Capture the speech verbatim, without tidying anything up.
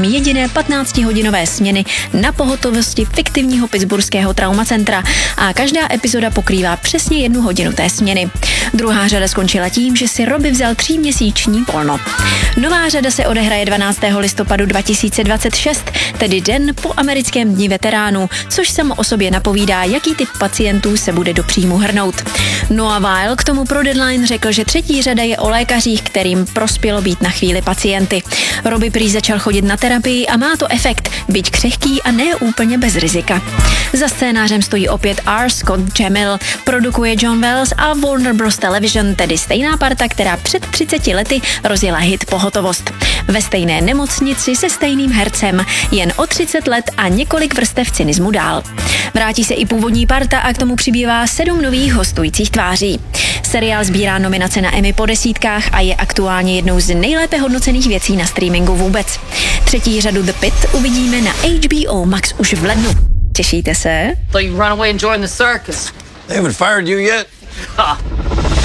během jediné patnáctihodinové směny na pohotovosti fiktivního pittsburghského traumacentra a každá epizoda pokrývá přesně jednu hodinu té směny. Druhá řada skončila tím, že si Robbie vzal tříměsíční volno. Nová řada se odehraje dvanáctého listopadu dva tisíce dvacet šest, tedy den po americkém dni veteránů, což samo o sobě napovídá, jaký typ pacientů se bude do příjmu hrnout. Noah Wyle k tomu pro Deadline řekl, že třetí řada je o lékařích, kterým prospělo být na chvíli pacienty. Robbie prý začal chodit na terapii a má to efekt, byť křehký a ne úplně bez rizika. Za scénářem stojí opět R. Scott Jamil, produkuje John Wells a Warner Bros. Television, tedy stejná parta, která před třiceti lety rozjela hit Pohotovost. Ve stejné nemocnici se stejným hercem, jen o třicet let a několik vrstev cynismu dál. Vrátí se i původní parta a k tomu přibývá sedm nových hostujících tváří. Seriál sbírá nominace na Emmy po desítkách a je aktuálně jednou z nejlépe hodnocených věcí na streamingu vůbec. Třetí řadu The Pit uvidíme na H B O Max už v lednu. Těšíte se? So you run away and join the circus. They haven't fired you yet? Ha!